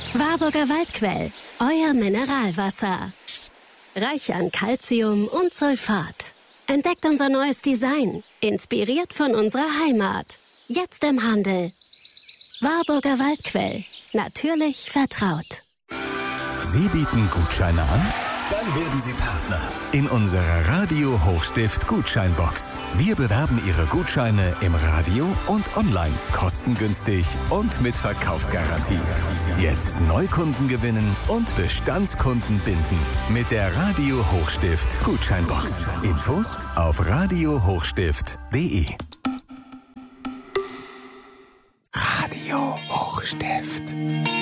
Warburger Waldquell, euer Mineralwasser. Reich an Calcium und Sulfat. Entdeckt unser neues Design, inspiriert von unserer Heimat. Jetzt im Handel. Warburger Waldquell, natürlich vertraut. Sie bieten Gutscheine an? Dann werden Sie Partner in unserer Radio Hochstift Gutscheinbox. Wir bewerben Ihre Gutscheine im Radio und online, kostengünstig und mit Verkaufsgarantie. Jetzt Neukunden gewinnen und Bestandskunden binden mit der Radio Hochstift Gutscheinbox. Infos auf radiohochstift.de. Radio Hochstift.